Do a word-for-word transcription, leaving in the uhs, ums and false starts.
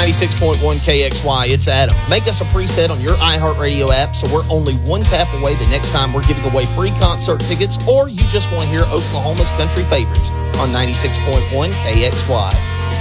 ninety-six point one K X Y, it's Adam. Make us a preset on your iHeartRadio app so we're only one tap away the next time we're giving away free concert tickets, or you just want to hear Oklahoma's country favorites on ninety-six point one K X Y.